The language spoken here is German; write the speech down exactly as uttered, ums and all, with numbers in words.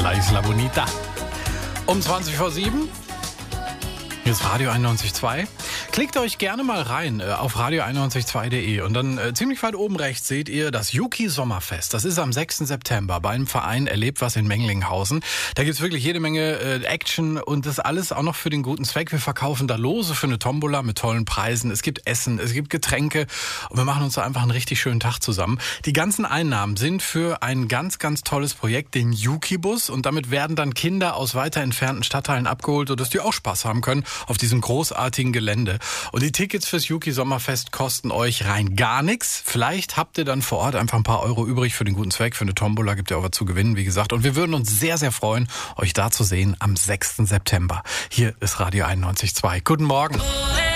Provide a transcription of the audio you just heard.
La Isla Bonita. Um zwanzig vor sieben. Hier ist Radio einundneunzig Komma zwei. Klickt euch gerne mal rein äh, auf radio einundneunzig Komma zwei punkt de und dann äh, ziemlich weit oben rechts seht ihr das Yuki Sommerfest. Das ist am sechsten September bei einem Verein Erlebt was in Menglinghausen. Da gibt's wirklich jede Menge äh, Action und das alles auch noch für den guten Zweck. Wir verkaufen da Lose für eine Tombola mit tollen Preisen. Es gibt Essen, es gibt Getränke und wir machen uns da einfach einen richtig schönen Tag zusammen. Die ganzen Einnahmen sind für ein ganz, ganz tolles Projekt, den Yuki-Bus, und damit werden dann Kinder aus weiter entfernten Stadtteilen abgeholt, sodass die auch Spaß haben können auf diesem großartigen Gelände. Und die Tickets fürs Yuki Sommerfest kosten euch rein gar nichts. Vielleicht habt ihr dann vor Ort einfach ein paar Euro übrig für den guten Zweck. Für eine Tombola gibt ihr auch was zu gewinnen, wie gesagt. Und wir würden uns sehr, sehr freuen, euch da zu sehen am sechsten September. Hier ist Radio einundneunzig Komma zwei. Guten Morgen.